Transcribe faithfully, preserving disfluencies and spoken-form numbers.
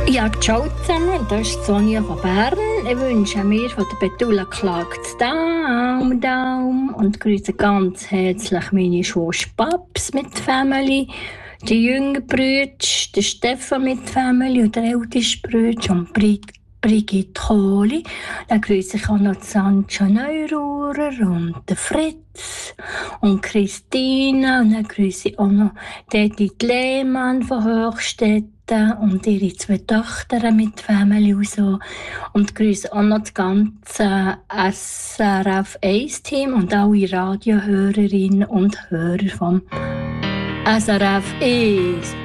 Ja, ciao zusammen, das ist Sonja von Bern. Ich wünsche mir von der Betula klagt Daum, Daum und grüße ganz herzlich meine Schwester Babs mit Family, die jüngeren Brüder, der Stefan mit Family und der älteste Bruder und Brit Brigitte Kohli. Dann grüße ich auch noch Sancha Neururer und den Fritz und Christina. Und dann grüße ich auch noch Edith Lehmann von Hochstetten und ihre zwei Töchter mit Family und so. Und grüße auch noch das ganze S R F eins Team und alle Radiohörerinnen und Hörer vom S R F eins.